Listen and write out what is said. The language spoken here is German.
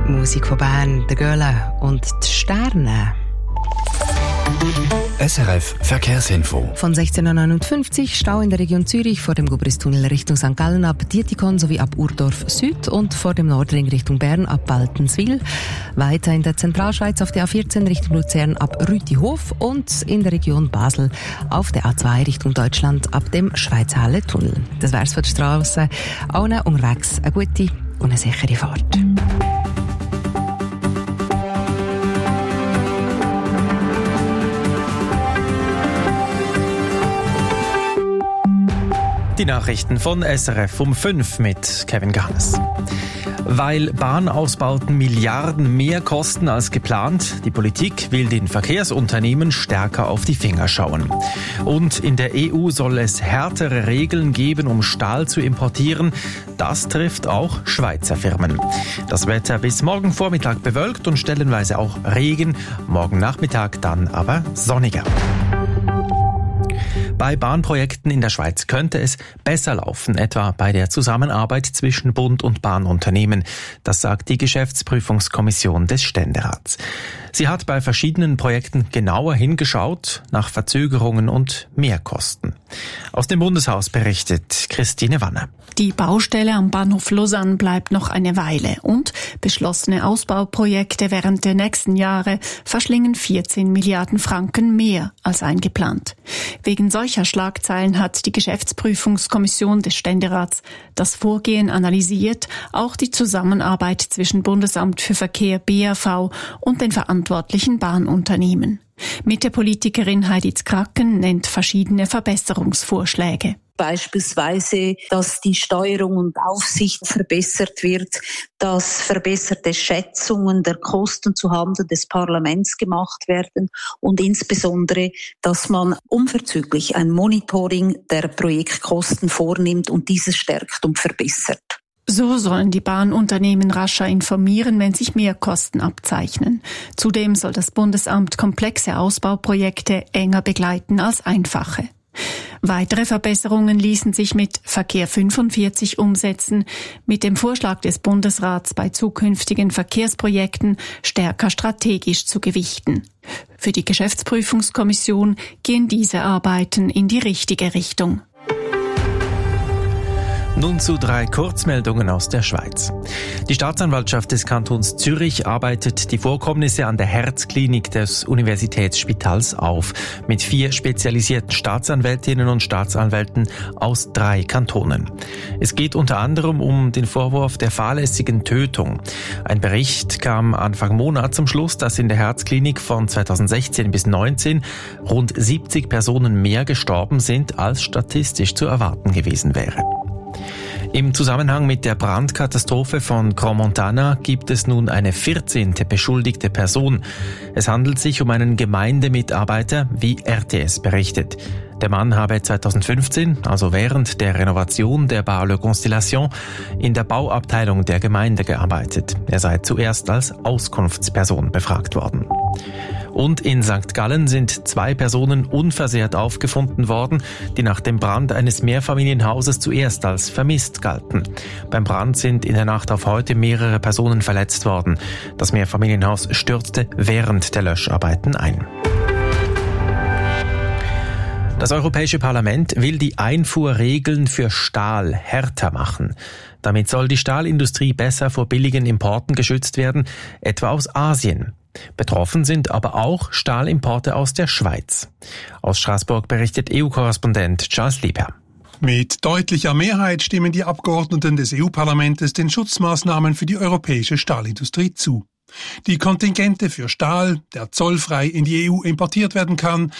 Musik von Bern, der Göhle und die Sterne. SRF Verkehrsinfo. Von 16:59 Uhr Stau in der Region Zürich vor dem Gubristunnel Richtung St. Gallen ab Dietikon sowie ab Urdorf Süd und vor dem Nordring Richtung Bern ab Waltenswil. Weiter in der Zentralschweiz auf der A14 Richtung Luzern ab Rütihof und in der Region Basel auf der A2 Richtung Deutschland ab dem Schweizhalle-Tunnel. Das wär's von der Strasse. Allen unterwegs eine gute und eine sichere Fahrt. Die Nachrichten von SRF um 5 mit Kevin Ganes. Weil Bahnausbauten Milliarden mehr kosten als geplant, die Politik will den Verkehrsunternehmen stärker auf die Finger schauen. Und in der EU soll es härtere Regeln geben, um Stahl zu importieren. Das trifft auch Schweizer Firmen. Das Wetter bis morgen Vormittag bewölkt und stellenweise auch Regen, morgen Nachmittag dann aber sonniger. Bei Bahnprojekten in der Schweiz könnte es besser laufen, etwa bei der Zusammenarbeit zwischen Bund und Bahnunternehmen. Das sagt die Geschäftsprüfungskommission des Ständerats. Sie hat bei verschiedenen Projekten genauer hingeschaut nach Verzögerungen und Mehrkosten. Aus dem Bundeshaus berichtet Christine Wanner. Die Baustelle am Bahnhof Lausanne bleibt noch eine Weile und beschlossene Ausbauprojekte während der nächsten Jahre verschlingen 14 Milliarden Franken mehr als eingeplant. Wegen solcher Schlagzeilen hat die Geschäftsprüfungskommission des Ständerats das Vorgehen analysiert, auch die Zusammenarbeit zwischen Bundesamt für Verkehr BAV und den verantwortlichen Bahnunternehmen. Mitte-Politikerin Heidi Zkracken nennt verschiedene Verbesserungsvorschläge. Beispielsweise, dass die Steuerung und Aufsicht verbessert wird, dass verbesserte Schätzungen der Kosten zuhanden des Parlaments gemacht werden und insbesondere, dass man unverzüglich ein Monitoring der Projektkosten vornimmt und dieses stärkt und verbessert. So sollen die Bahnunternehmen rascher informieren, wenn sich Mehrkosten abzeichnen. Zudem soll das Bundesamt komplexe Ausbauprojekte enger begleiten als einfache. Weitere Verbesserungen ließen sich mit Verkehr 45 umsetzen, mit dem Vorschlag des Bundesrats bei zukünftigen Verkehrsprojekten stärker strategisch zu gewichten. Für die Geschäftsprüfungskommission gehen diese Arbeiten in die richtige Richtung. Nun zu 3 Kurzmeldungen aus der Schweiz. Die Staatsanwaltschaft des Kantons Zürich arbeitet die Vorkommnisse an der Herzklinik des Universitätsspitals auf, mit 4 spezialisierten Staatsanwältinnen und Staatsanwälten aus 3 Kantonen. Es geht unter anderem um den Vorwurf der fahrlässigen Tötung. Ein Bericht kam Anfang Monat zum Schluss, dass in der Herzklinik von 2016 bis 2019 rund 70 Personen mehr gestorben sind, als statistisch zu erwarten gewesen wäre. Im Zusammenhang mit der Brandkatastrophe von Crans-Montana gibt es nun eine 14. beschuldigte Person. Es handelt sich um einen Gemeindemitarbeiter, wie RTS berichtet. Der Mann habe 2015, also während der Renovation der Bar Le Constellation, in der Bauabteilung der Gemeinde gearbeitet. Er sei zuerst als Auskunftsperson befragt worden. Und in St. Gallen sind 2 Personen unversehrt aufgefunden worden, die nach dem Brand eines Mehrfamilienhauses zuerst als vermisst galten. Beim Brand sind in der Nacht auf heute mehrere Personen verletzt worden. Das Mehrfamilienhaus stürzte während der Löscharbeiten ein. Das Europäische Parlament will die Einfuhrregeln für Stahl härter machen. Damit soll die Stahlindustrie besser vor billigen Importen geschützt werden, etwa aus Asien. Betroffen sind aber auch Stahlimporte aus der Schweiz. Aus Straßburg berichtet EU-Korrespondent Charles Lieber. Mit deutlicher Mehrheit stimmen die Abgeordneten des EU-Parlaments den Schutzmaßnahmen für die europäische Stahlindustrie zu. Die Kontingente für Stahl, der zollfrei in die EU importiert werden kann,